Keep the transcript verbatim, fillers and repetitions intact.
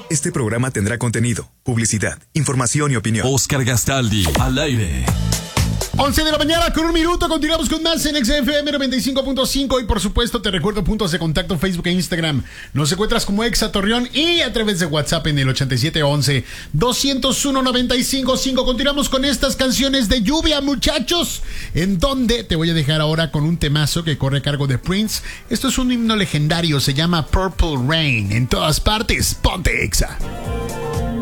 Este programa tendrá contenido, publicidad, información y opinión. Oscar Gastaldi, al aire. once de la mañana con un minuto, continuamos con más en X F M noventa y cinco punto cinco y por supuesto te recuerdo puntos de contacto Facebook e Instagram. Nos encuentras como Exa Torreón y a través de WhatsApp en el ochenta y siete once doscientos uno noventa y cinco cinco. Continuamos con estas canciones de lluvia, muchachos, en donde te voy a dejar ahora con un temazo que corre a cargo de Prince. Esto es un himno legendario, se llama Purple Rain. En todas partes, ponte Exa.